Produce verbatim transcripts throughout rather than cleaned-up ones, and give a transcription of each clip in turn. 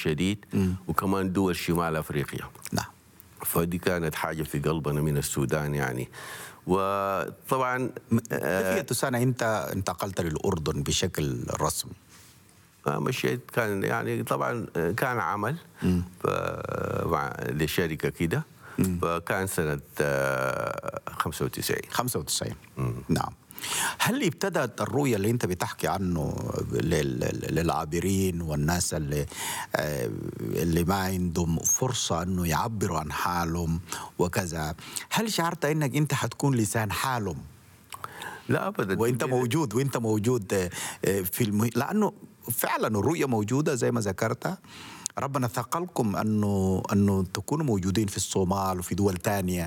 شديد، وكمان دول شمال أفريقيا. نعم. فدي كانت حاجة في قلبنا من السودان يعني. وطبعا كيف سنة أنت انتقلت للأردن بشكل رسمي؟ مشيت كان يعني طبعا كان عمل لشركة كده، فكان سنة خمسة وتسعين. خمسة وتسعين. نعم. هل ابتدت الرؤية اللي أنت بتحكي عنه للعابرين والناس اللي اللي ما عندهم فرصة أنه يعبروا عن حالهم وكذا، هل شعرت أنك أنت حتكون لسان حالهم؟ لا أبدا. وأنت موجود وأنت موجود في المه... لأنه فعلا الرؤية موجودة زي ما ذكرت. ربنا ثقلكم أنه أنه تكونوا موجودين في الصومال وفي دول تانية.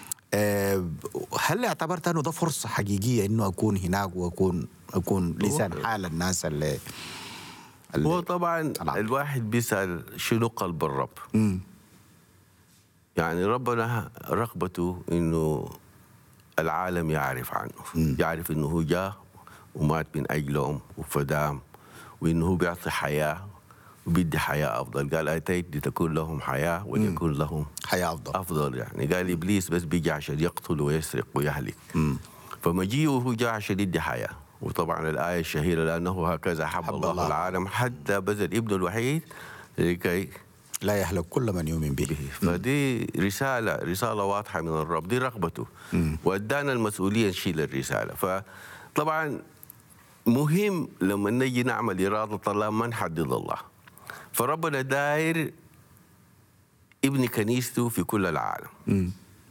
هل اعتبرت أنه ده فرصة حقيقية أنه أكون هناك وأكون أكون لسان حال الناس اللي, اللي هو طبعا العب. الواحد بيسأل شنو قلب الرب؟ م. يعني ربنا رغبته أنه العالم يعرف عنه، م. يعرف أنه هو جاء ومات من أجلهم وفدام، وأنه بيعطي حياة وبيدي حياة أفضل. قال أتيت لتكون لهم حياة وليكون لهم حياة أفضل. أفضل يعني. قال إبليس بس بيجي عشان يقتل ويسرق ويهلك، فمجيئه هو جاء عشان يدي حياة. وطبعا الآية الشهيرة لأنه هكذا حب, حب الله, الله العالم حتى بذل ابنه الوحيد لكي لا يهلك كل من يؤمن به. به. فدي رسالة رسالة واضحة من الرب، دي رغبته، وأدانا المسؤولية نشيل الرسالة. فطبعا مهم لما نجي نعمل إرادة الله ما نحدد الله. فربنا داير ابن كنيسته في كل العالم. م.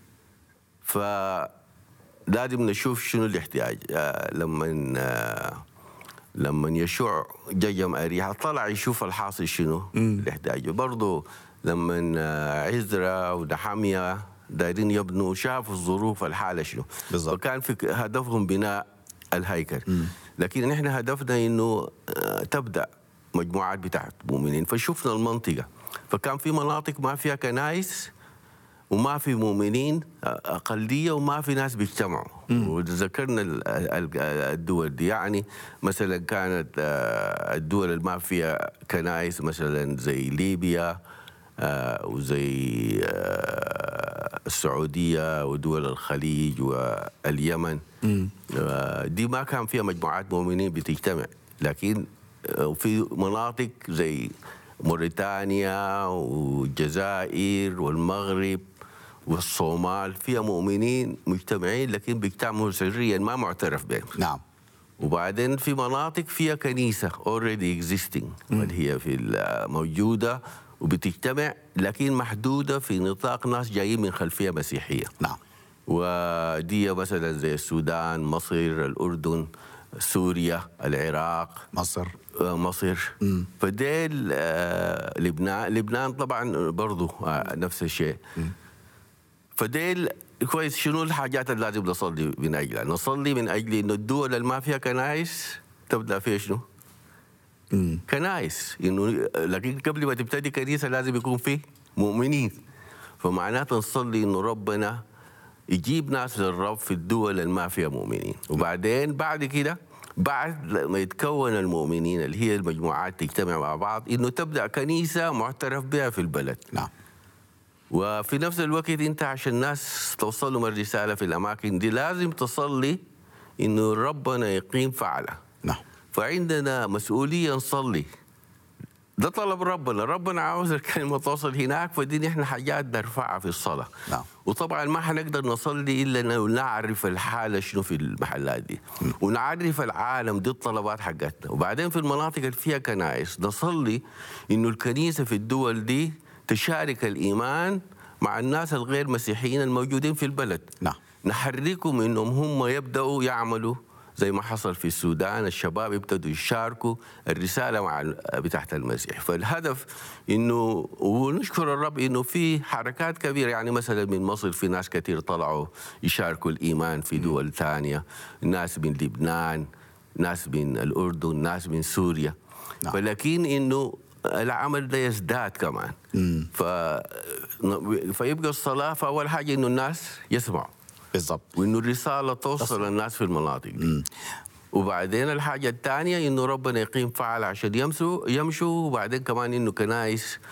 فلازم نشوف شنو الاحتياج. آه لما آه لما يشوع ججم أريحة طلع يشوف الحاصل شنو م. الاحتياج. برضه لما آه عزرا ونحمية دايرين يبنوا شافوا الظروف الحالة شنو بالضبط. فكان في هدفهم بناء الهيكل. م. لكن نحن هدفنا إنه آه تبدأ مجموعات بتاعت مؤمنين. فشوفنا المنطقة، فكان في مناطق ما فيها كنائس وما في مؤمنين، أقلية وما في ناس بيجتمعوا. وذكرنا الدول دي، يعني مثلا كانت الدول اللي ما فيها كنائس مثلا زي ليبيا وزي السعودية ودول الخليج واليمن، دي ما كان فيها مجموعات مؤمنين بتجتمع. لكن وفي مناطق زي موريتانيا والجزائر والمغرب والصومال فيها مؤمنين مجتمعين لكن بيجتمعوا سريا ما معترف بهم. نعم. وبعدين في مناطق فيها كنيسة already existing واللي هي في موجودة وبتجتمع لكن محدودة في نطاق ناس جايين من خلفية مسيحية. نعم. ودي مثلا زي السودان، مصر، الأردن، سوريا، العراق، مصر مصر م. فديل آه لبنان لبنان طبعا برضو آه نفس الشيء. م. فديل كويس. شنو الحاجات اللي لازم نصلي من أجلها؟ نصلي من أجل إنه الدول اللي ما فيها كنائس تبدأ فيها شنو؟ م. كنائس. إنه لكن قبل ما تبتدي كنيسة لازم يكون فيه مؤمنين. فمعناته نصلي إنه ربنا يجيب ناس للرب في الدول اللي ما فيها مؤمنين. وبعدين بعد كده بعد ما يتكون المؤمنين اللي هي المجموعات تجتمع مع بعض إنه تبدأ كنيسة معترف بها في البلد. نعم. وفي نفس الوقت أنت عشان الناس توصلهم الرسالة في الأماكن دي لازم تصلي إنه ربنا يقيم فعله. نعم. فعندنا مسؤولية نصلي. ده طلب ربنا. ربنا عاوز الكلمة توصل هناك، فدي نحن حاجات نرفعها في الصلاة. نعم. وطبعا ما حنقدر نصلي إلا أنه نعرف الحالة شنو في المحلات دي م. ونعرف العالم دي الطلبات حقتنا. وبعدين في المناطق اللي فيها كنائس نصلي إنه الكنيسة في الدول دي تشارك الإيمان مع الناس الغير مسيحيين الموجودين في البلد. نعم. نحركهم إنهم هم يبدأوا يعملوا زي ما حصل في السودان. الشباب يبتدوا يشاركوا الرسالة مع بتاعت المسيح. فالهدف إنه ونشكر الرب إنه في حركات كبيرة. يعني مثلا من مصر في ناس كثير طلعوا يشاركوا الإيمان في دول ثانية، ناس من لبنان، ناس من الأردن، ناس من سوريا. نعم. ولكن إنه العمل ده يزداد كمان. ف... فيبقى الصلاة فأول حاجة إنه الناس يسمعوا بالضبط، وإنه الرسالة توصل للناس في المناطق دي. وبعدين الحاجة الثانية إنه ربنا يقيم فعل عشان يمشوا يمشوا وبعدين كمان إنه كنايس